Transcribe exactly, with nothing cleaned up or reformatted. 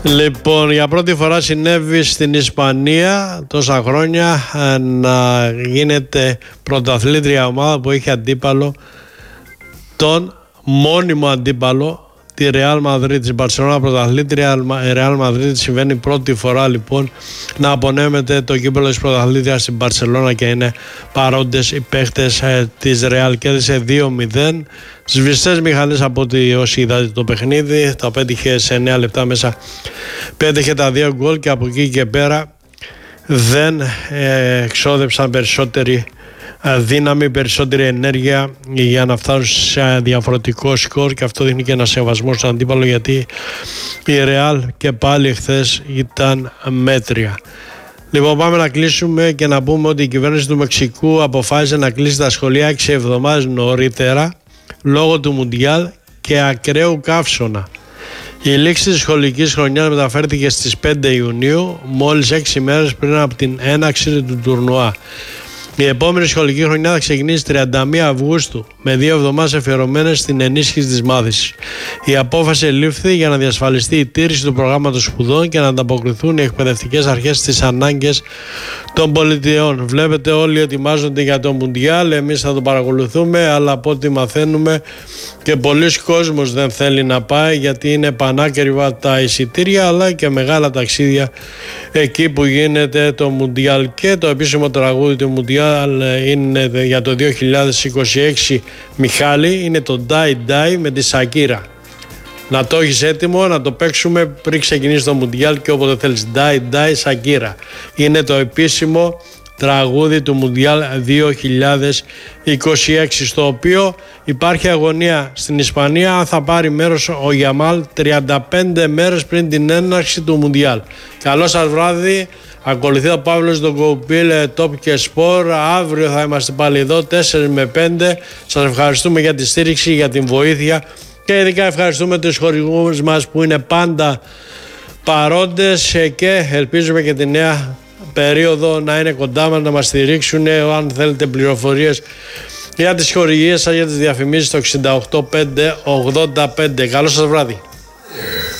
Λοιπόν, για πρώτη φορά συνέβη στην Ισπανία τόσα χρόνια να γίνεται πρωταθλήτρια ομάδα που έχει αντίπαλο τον μόνιμο αντίπαλο, τη Real Madrid. Στην Μπαρσελόνα πρωταθλήτρια, Real Madrid, συμβαίνει πρώτη φορά λοιπόν να απονέμεται το κύπελλο της πρωταθλήτριας στην Μπαρσελόνα και είναι παρόντες οι παίχτες ε, της Real. Κέρδισε δύο μηδέν. Σβηστές μηχανές από ότι όσοι είδατε το παιχνίδι, τα πέτυχε σε εννέα λεπτά μέσα, πέτυχε τα δύο γκολ και από εκεί και πέρα δεν ε, εξόδεψαν περισσότερη δύναμη, περισσότερη ενέργεια για να φτάσουν σε διαφορετικό σκορ, και αυτό δείχνει και ένα σεβασμό στον αντίπαλο, γιατί η Real και πάλι χθες ήταν μέτρια. Λοιπόν, πάμε να κλείσουμε και να πούμε ότι η κυβέρνηση του Μεξικού αποφάσισε να κλείσει τα σχολεία έξι εβδομάδες νωρίτερα λόγω του Μουντιάλ και ακραίου καύσωνα. Η λήξη της σχολικής χρονιάς μεταφέρθηκε στις πέντε Ιουνίου, μόλις έξι μέρες πριν από την έναρξη του τουρνουά. Η επόμενη σχολική χρονιά θα ξεκινήσει τριάντα μία Αυγούστου με δύο εβδομάδες αφιερωμένες στην ενίσχυση της μάθησης. Η απόφαση ελήφθη για να διασφαλιστεί η τήρηση του προγράμματος σπουδών και να ανταποκριθούν οι εκπαιδευτικές αρχές στις ανάγκες των πολιτιών. Βλέπετε, όλοι ετοιμάζονται για το Μουντιάλ, εμείς θα το παρακολουθούμε, αλλά από ό,τι μαθαίνουμε και πολλοί κόσμος δεν θέλει να πάει, γιατί είναι πανάκριβα τα εισιτήρια αλλά και μεγάλα ταξίδια εκεί που γίνεται το Μουντιάλ. Και το επίσημο τραγούδι του Μουντιάλ είναι για το δύο χιλιάδες είκοσι έξι, Μιχάλη, είναι το Die Die με τη Σακύρα. Να το έχεις έτοιμο, να το παίξουμε πριν ξεκινήσει το Μουντιάλ και όποτε θέλεις. Die Die Σακύρα είναι το επίσημο τραγούδι του Μουντιάλ δύο χιλιάδες είκοσι έξι, στο οποίο υπάρχει αγωνία στην Ισπανία αν θα πάρει μέρος ο Γιαμάλ τριάντα πέντε μέρες πριν την έναρξη του Μουντιάλ. Καλό σας βράδυ. Ακολουθεί ο Παύλος Δογκοπίλ, Top και Sport. Αύριο θα είμαστε πάλι εδώ τέσσερα με πέντε. Σας ευχαριστούμε για τη στήριξη, για την βοήθεια και ειδικά ευχαριστούμε τους χορηγούς μας που είναι πάντα παρόντες και ελπίζουμε και τη νέα περίοδο να είναι κοντά μας, να μας στηρίξουν. Αν θέλετε πληροφορίες για τις χορηγίες σας, για τις διαφημίσεις, το εξήντα οκτώ πέντε ογδόντα πέντε. Καλό σας βράδυ.